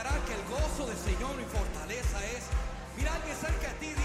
declarar que el gozo del Señor mi fortaleza es. Mira a alguien cerca de ti.